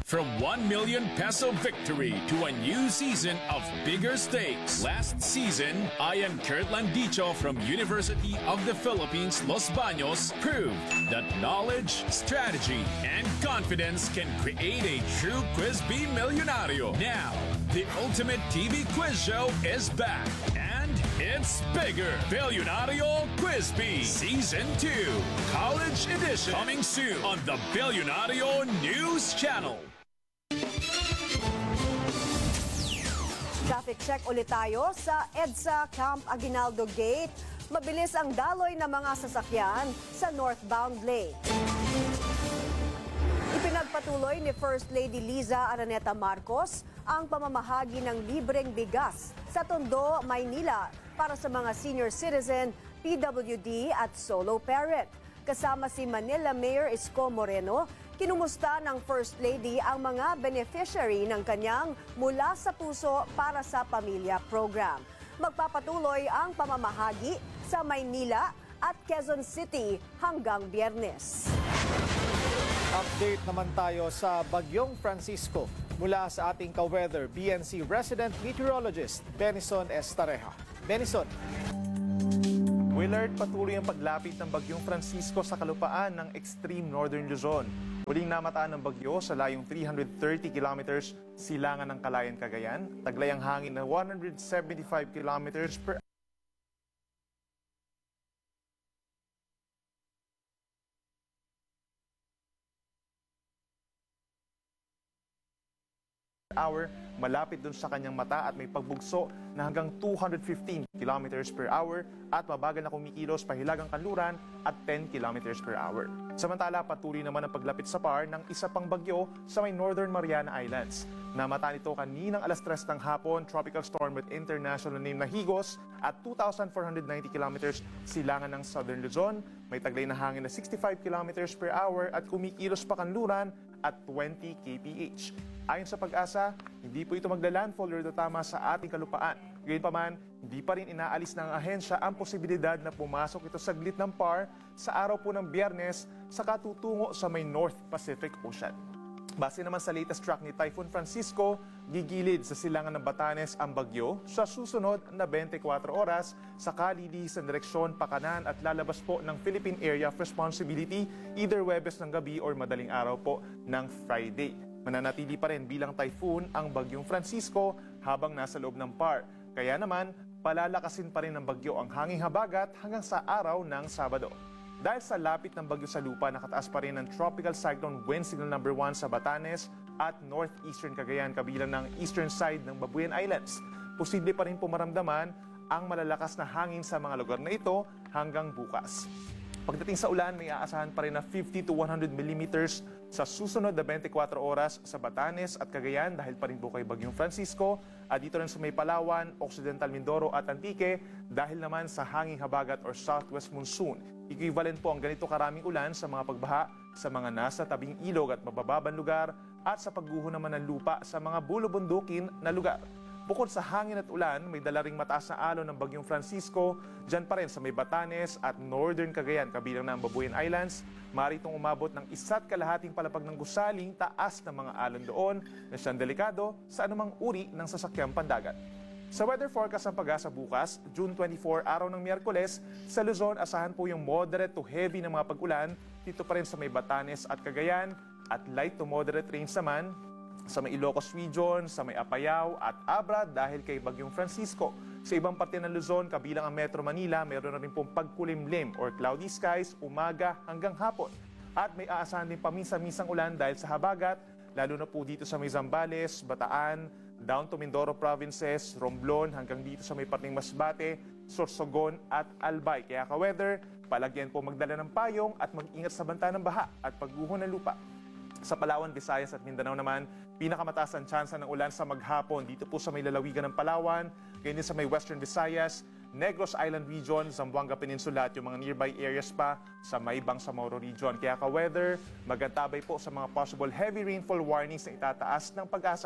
From 1 million peso victory to a new season of bigger stakes. Last season, Ian Kurt Landicho from University of the Philippines, Los Baños, proved that knowledge, strategy, and confidence can create a true Quiz Bee Millionario. Now, the ultimate TV quiz show is back, and it's bigger. Billionario Quiz Bee Season 2, College Edition, coming soon on the Billionario News Channel. Traffic check ulit tayo sa EDSA Camp Aguinaldo Gate. Mabilis ang daloy ng mga sasakyan sa northbound lane. Ipinagpatuloy ni First Lady Liza Araneta Marcos ang pamamahagi ng libreng bigas sa Tondo, Maynila para sa mga senior citizen, PWD at solo parent. Kasama si Manila Mayor Isko Moreno, kinumusta ng First Lady ang mga beneficiary ng kanyang Mula sa Puso para sa Pamilya program. Magpapatuloy ang pamamahagi sa Maynila at Quezon City hanggang Biyernes. Update naman tayo sa Bagyong Francisco mula sa ating ka-weather BNC resident meteorologist Benison Estareja. Benison. Willard, patuloy ang paglapit ng Bagyong Francisco sa kalupaan ng extreme northern Luzon. Muling namataan ng bagyo sa layong 330 kilometers silangan ng Calayan, Cagayan. Taglay ang hangin na 175 kilometers per hour, malapit dun sa kanyang mata at may pagbugso na hanggang 215 kilometers per hour at mabagal na kumikilos pahilagang kanluran at 10 kilometers per hour. Samantala, patuloy naman ang paglapit sa par ng isa pang bagyo sa may Northern Mariana Islands. Namataan ito kaninang alas 3 ng hapon, tropical storm with international name na Higos at 2,490 kilometers silangan ng Southern Luzon. May taglay na hangin na 65 kilometers per hour at kumikilos pa kanluran at 20 kph. Ayon sa Pag-asa, hindi po ito magla-landfall or tatama sa ating kalupaan. Gayunpaman, hindi pa rin inaalis ng ahensya ang posibilidad na pumasok ito sa glit ng par sa araw po ng Biyernes sa katutungo sa may North Pacific Ocean. Base naman sa latest track ni Typhoon Francisco, gigilid sa silangan ng Batanes ang bagyo sa susunod na 24 oras sa kalilisan direksyon pakanan at lalabas po ng Philippine Area of Responsibility either Huwebes ng gabi or madaling araw po ng Friday. Mananatili pa rin bilang typhoon ang Bagyong Francisco habang nasa loob ng par. Kaya naman, palalakasin pa rin ng bagyo ang hanging habagat hanggang sa araw ng Sabado. Dahil sa lapit ng bagyo sa lupa, nakataas pa rin ang Tropical Cyclone Wind Signal number 1 sa Batanes at Northeastern Cagayan kabilang ng eastern side ng Babuyan Islands. Posible pa rin pumaramdaman ang malalakas na hangin sa mga lugar na ito hanggang bukas. Pagdating sa ulan, may aasahan pa rin na 50 to 100 millimeters sa susunod na 24 oras sa Batanes at Cagayan dahil pa rin po kay Bagyong Francisco at dito rin sa may Palawan, Occidental Mindoro at Antique dahil naman sa hanging habagat or southwest monsoon. Equivalent po ang ganito karaming ulan sa mga pagbaha sa mga nasa tabing ilog at mabababang lugar at sa pagguho naman ng lupa sa mga bulubundukin na lugar. Bukod sa hangin at ulan, may dala ring mataas na alon ng Bagyong Francisco dyan pa rin sa may Batanes at Northern Cagayan kabilang ng Babuyan Islands. Maaari itong umabot ng 1.5 palapag ng gusaling taas ng mga alon doon na siyang delikado sa anumang uri ng sasakyang pandagat. Sa weather forecast ng Pag-asa bukas, June 24, araw ng Miyerkules, sa Luzon asahan po yung moderate to heavy na mga pag-ulan dito pa rin sa may Batanes at Cagayan at light to moderate rains naman sa may Ilocos Region, sa may Apayao at Abra dahil kay Bagyong Francisco. Sa ibang parte ng Luzon, kabilang ang Metro Manila, mayroon na rin pong pagkulimlim or cloudy skies umaga hanggang hapon. At may aasahan din paminsan-minsang ulan dahil sa habagat, lalo na po dito sa may Zambales, Bataan, down to Mindoro provinces, Romblon, hanggang dito sa may parting Masbate, Sorsogon at Albay. Kaya ka-weather, palagyan po magdala ng payong at mag-ingat sa banta ng baha at pagguho ng lupa. Sa Palawan, Visayas at Mindanao naman, pinakamataas ang tsansa ng ulan sa maghapon dito po sa may lalawigan ng Palawan, ganyan din sa may Western Visayas, Negros Island Region, Zamboanga Peninsula at yung mga nearby areas pa sa may Bangsamoro Region. Kaya ka-weather, magantabay po sa mga possible heavy rainfall warnings na itataas ng Pag-asa.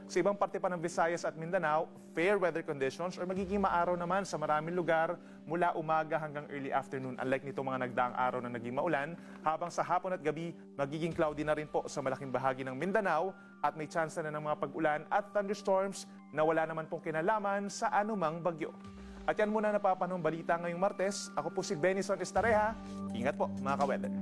Sa ibang parte pa ng Visayas at Mindanao, fair weather conditions or magiging maaraw naman sa maraming lugar mula umaga hanggang early afternoon. Unlike nito mga nagdaang araw na naging maulan, habang sa hapon at gabi, magiging cloudy na rin po sa malaking bahagi ng Mindanao at may chance na ng mga pag-ulan at thunderstorms na wala naman pong kinalaman sa anumang bagyo. At yan muna napapanong balita ngayong Martes. Ako po si Benison Estareja. Ingat po mga ka-weather.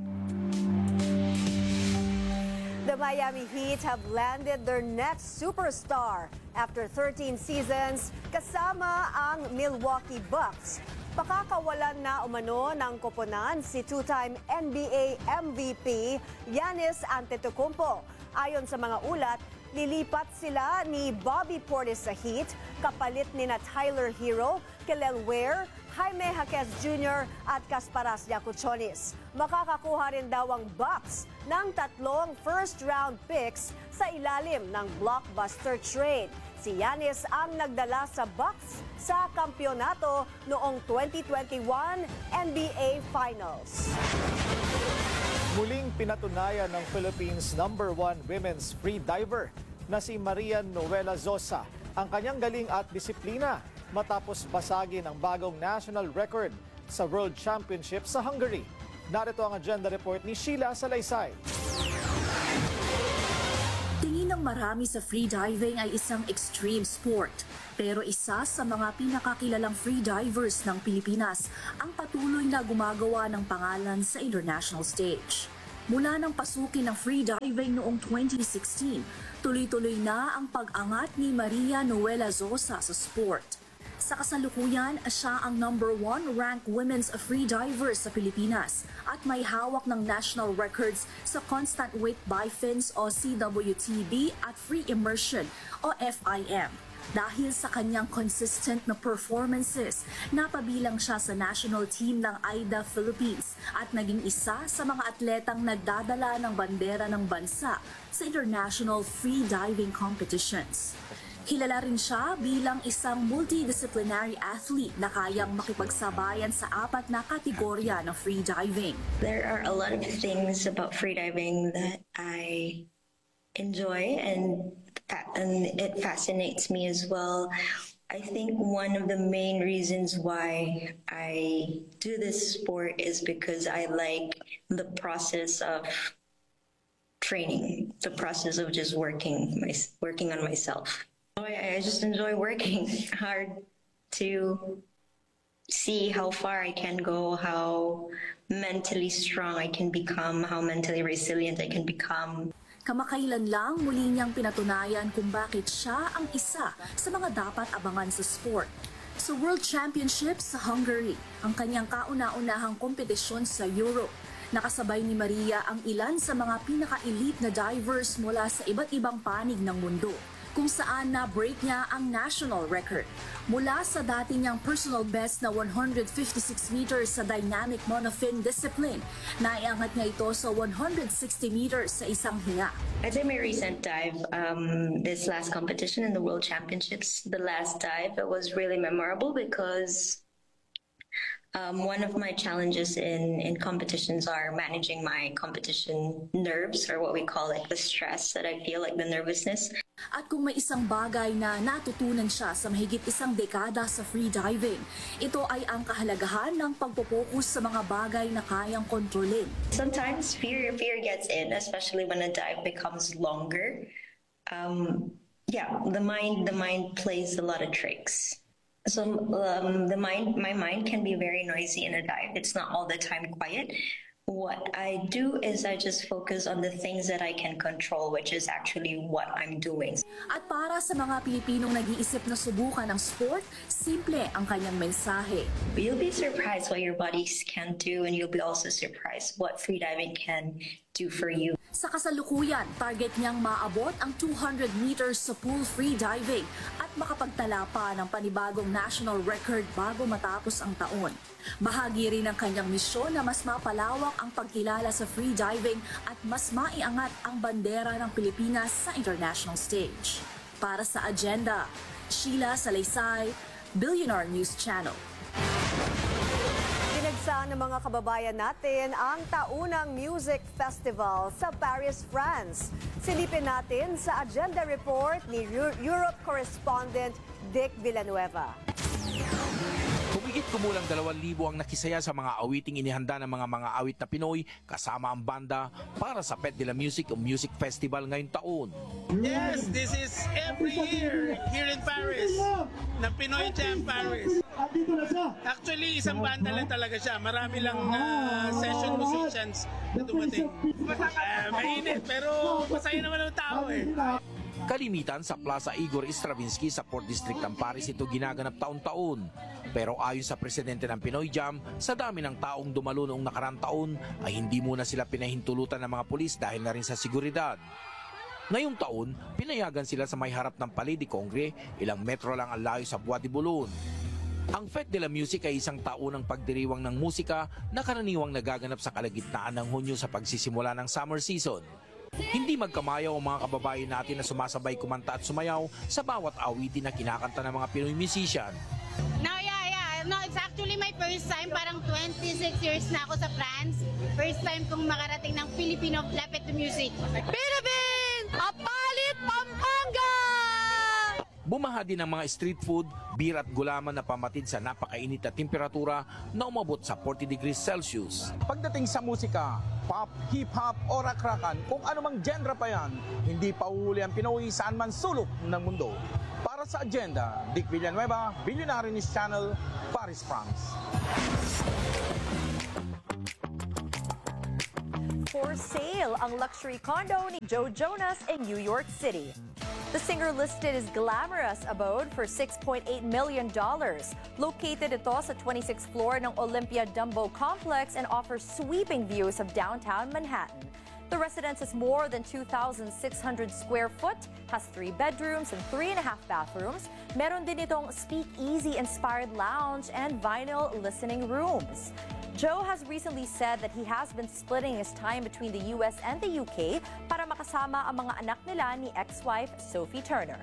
The Miami Heat have landed their next superstar after 13 seasons kasama ang Milwaukee Bucks. Pakakawalan na umano ng koponan si two-time NBA MVP Giannis Antetokounmpo. Ayon sa mga ulat, lilipat sila ni Bobby Portis sa Heat, kapalit ni na Tyler Hero, Kelly Ware, Jaime Jaquez Jr. at Kasparas Yakuchonis. Makakakuha rin daw ang Bucks ng 3 first-round picks sa ilalim ng blockbuster trade. Si Giannis ang nagdala sa Bucks sa kampyonato noong 2021 NBA Finals. Muling pinatunayan ng Philippines #1 women's free diver na si Maria Noela Zosa ang kanyang galing at disiplina matapos basagin ang bagong national record sa World Championship sa Hungary. Narito ang agenda report ni Sheila Salaysay. Tingin ng marami sa freediving ay isang extreme sport. Pero isa sa mga pinakakilalang freedivers ng Pilipinas ang patuloy na gumagawa ng pangalan sa international stage. Mula nang pasukin ng freediving noong 2016, tuloy-tuloy na ang pag-angat ni Maria Noela Zosa sa sport. Sa kasalukuyan, siya ang #1 ranked women's freediver sa Pilipinas at may hawak ng national records sa constant weight by fins o CWTB at free immersion o FIM. Dahil sa kanyang consistent na performances, napabilang siya sa national team ng AIDA Philippines at naging isa sa mga atletang nagdadala ng bandera ng bansa sa international freediving competitions. Kilala rin siya bilang isang multidisciplinary athlete na kayang makipagsabayan sa 4 na kategorya ng freediving. There are a lot of things about freediving that I enjoy and it fascinates me as well. I think one of the main reasons why I do this sport is because I like the process of training, the process of just working on myself. I just enjoy working hard to see how far I can go, how mentally strong I can become, how mentally resilient I can become. Kamakailan lang muli niyang pinatunayan kung bakit siya ang isa sa mga dapat abangan sa sport. Sa World Championships sa Hungary, ang kanyang kauna-unahang kompetisyon sa Europe, nakasabay ni Maria ang ilan sa mga pinaka-elite na divers mula sa iba't ibang panig ng mundo, kung saan na-break niya ang national record. Mula sa dati niyang personal best na 156 meters sa dynamic monofin discipline, naiangat niya ito sa 160 meters sa isang hinga. I'd say my recent dive, this last competition in the World Championships, the last dive, it was really memorable because one of my challenges in competitions are managing my competition nerves, or what we call like the stress that I feel, like the nervousness. At kung may isang bagay na natutunan siya sa mahigit isang dekada sa freediving, ito ay ang kahalagahan ng pagpopokus sa mga bagay na kayang kontrolin. Sometimes fear gets in, especially when a dive becomes longer. The mind plays a lot of tricks. So my mind can be very noisy in a dive. It's not all the time quiet. What I do is I just focus on the things that I can control, which is actually what I'm doing. At para sa mga Pilipinong nag-iisip na subukan ang sport, simple ang kanyang mensahe. You'll be surprised what your bodies can do, and you'll be also surprised what freediving can do for you. Sa kasalukuyan, target niyang maabot ang 200 meters sa pool freediving at makapagtala pa ng panibagong national record bago matapos ang taon. Bahagi rin ng kanyang misyon na mas mapalawak ang pagkilala sa freediving at mas maiangat ang bandera ng Pilipinas sa international stage. Para sa Agenda, Sheila Salaysay, Billionaire News Channel. Pinagsan Inabangan ng mga kababayan natin ang taunang music festival sa Paris, France. Silipin natin sa agenda report ni Europe correspondent Dick Villanueva. Humigit kumulang 2,000 ang nakisaya sa mga awiting inihanda ng mga awit na Pinoy kasama ang banda para sa Fête de la Musique o Music Festival ngayong taon. Yes, this is every year here in Paris, ng Pinoy Jam Paris. Actually, isang banda lang talaga siya. Marami lang session musicians na dumating. Mainit, pero masaya naman ang tao eh. Kalimitan sa Plaza Igor Stravinsky sa Port District ng Paris ito ginaganap taon-taon. Pero ayon sa presidente ng Pinoy Jam, sa dami ng taong dumalo noong nakarang taon ay hindi muna sila pinahintulutan ng mga pulis dahil na rin sa seguridad. Ngayong taon, pinayagan sila sa may harap ng Palais de Congrès, ilang metro lang ang layo sa Bois de Boulogne. Ang Fête de la Musique ay isang taunang pagdiriwang ng musika na karaniwang nagaganap sa kalagitnaan ng Hunyo sa pagsisimula ng summer season. Hindi magkamayaw ang mga kababayan natin na sumasabay kumanta at sumayaw sa bawat awitin na kinakanta ng mga Pinoy musician. No, yeah. No, it's actually my first time. Parang 26 years na ako sa France. First time kong makarating ng Filipino Fête de Musique. Philippines! Apalit, Pampanga! Bumaha din ang mga street food, beer at gulaman na pamatid sa napakainit na temperatura na umabot sa 40 degrees Celsius. Pagdating sa musika, pop, hip-hop o rock-rockan, kung anumang genre pa yan, hindi pa uhuli ang Pinoy saan man sulok ng mundo. Para sa agenda, Dick Villanueva, Billionaire News Channel, Paris, France. For sale ang luxury condo ni Joe Jonas in New York City. The singer listed his glamorous abode for $6.8 million. Located ito sa 26th floor ng Olympia Dumbo Complex and offers sweeping views of downtown Manhattan. The residence is more than 2,600 square foot, has 3 bedrooms and 3.5 bathrooms. Meron din itong speakeasy-inspired lounge and vinyl listening rooms. Joe has recently said that he has been splitting his time between the US and the UK para makasama ang mga anak nila ni ex-wife Sophie Turner.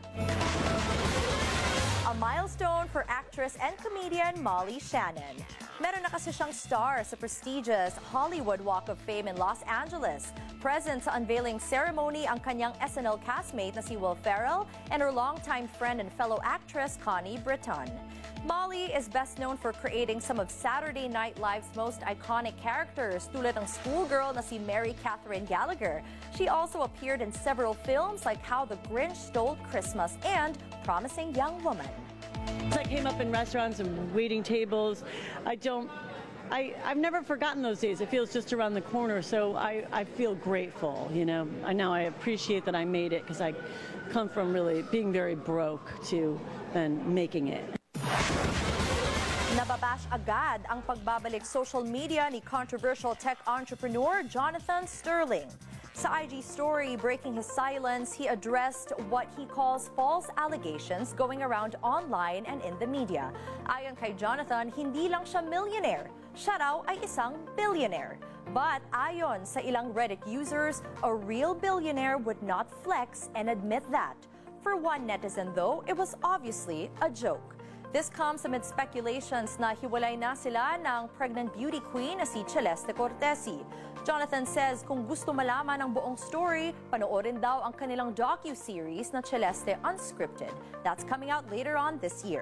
A milestone for actress and comedian Molly Shannon. Meron na kasi siyang star sa prestigious Hollywood Walk of Fame in Los Angeles. Present sa unveiling ceremony ang kanyang SNL castmate na si Will Ferrell and her longtime friend and fellow actress Connie Britton. Molly is best known for creating some of Saturday Night Live's most iconic characters tulad ng schoolgirl na si Mary Catherine Gallagher. She also appeared in several films like How the Grinch Stole Christmas and Promising Young Woman. I came up in restaurants and waiting tables. I've never forgotten those days. It feels just around the corner, so I feel grateful, you know. Now I appreciate that I made it because I come from really being very broke to then making it. Nababash agad ang pagbabalik social media ni controversial tech entrepreneur Jonathan Sterling. Sa IG story breaking his silence, he addressed what he calls false allegations going around online and in the media. Ayon kay Jonathan, hindi lang siya millionaire, siya raw ay isang billionaire. But ayon sa ilang Reddit users, a real billionaire would not flex and admit that. For one netizen though, it was obviously a joke. This comes amid speculations na hiwalay na sila ng pregnant beauty queen na si Celeste Cortesi. Jonathan says kung gusto malaman ang buong story, panoorin daw ang kanilang docu-series na Celeste Unscripted. That's coming out later on this year.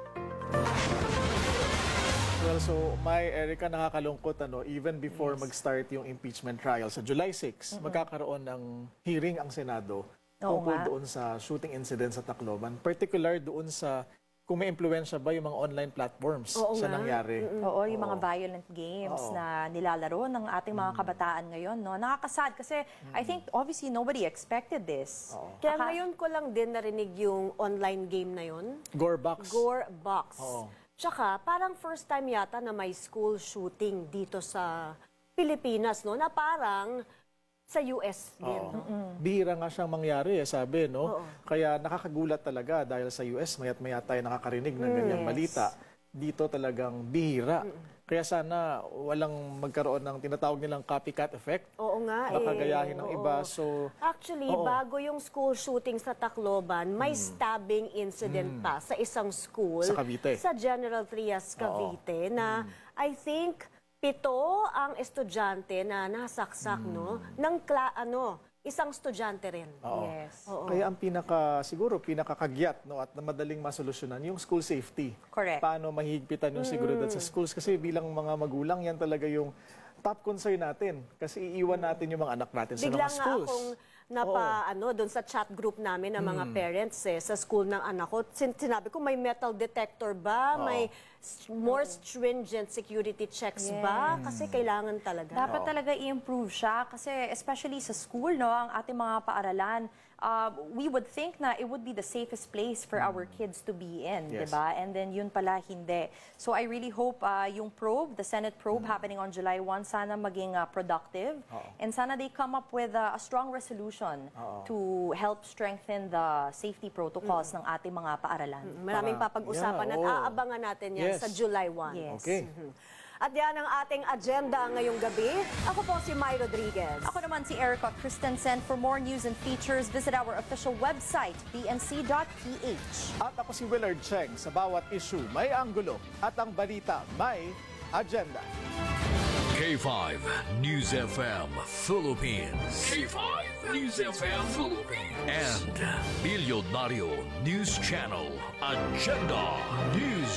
Well, so may Erica, nakakalungkot even before mag-start yung impeachment trial sa July 6, magkakaroon ng hearing ang Senado tungkol doon sa shooting incident sa Tacloban, particular doon sa kung may impluwensya ba yung mga online platforms sa nangyari. Oo, yung mga violent games na nilalaro ng ating mga kabataan ngayon. No? Nakakasad kasi I think obviously nobody expected this. Kaya ngayon ko lang din narinig yung online game na yun. Gorebox. Gorebox. Tsaka parang first time yata na may school shooting dito sa Pilipinas, no? Na parang sa US din. Bihira nga siyang mangyari, sabi, no? Kaya nakakagulat talaga dahil sa US, maya tayo nakakarinig ng ganyang balita. Dito talagang bihira. Kaya sana walang magkaroon ng tinatawag nilang copycat effect. Oo nga Baka gayahin ng iba. So, actually, bago yung school shooting sa Tacloban, may stabbing incident pa sa isang school. Sa Cavite. Sa General Trias, Cavite, na I think 7 ang estudyante na nasaksak ng isang estudyante rin. Oo. Yes. Oo. Kaya ang siguro pinakakagyat at na madaling masolusyonan yung school safety. Correct. Paano mahihigpitan yung seguridad sa schools kasi bilang mga magulang yan talaga yung top concern natin kasi iiwan natin yung mga anak natin sa Bigla mga nga schools. akong doon sa chat group namin ng mga parents sa school ng anak ko. Sinabi ko, may metal detector ba? May more stringent security checks ba? Kasi kailangan talaga. Dapat talaga i-improve siya kasi especially sa school, no, ang ating mga paaralan, we would think na it would be the safest place for our kids to be in, Yes. diba? And then yun pala hindi. So I really hope yung probe, the Senate probe happening on July 1, sana maging productive. And sana they come up with a strong resolution to help strengthen the safety protocols ng ating mga paaralan. Maraming papag-usapan at aabangan natin yan sa July 1. Yes. Okay. At yan ang ating agenda ngayong gabi. Ako po si Mai Rodriguez. Ako naman si Erica Christensen. For more news and features, visit our official website, bnc.ph. At ako si Willard Cheng. Sa bawat issue may anggulo at ang balita may agenda. K5 News FM Philippines. K5 News FM Philippines. And Bilyonaryo News Channel Agenda News.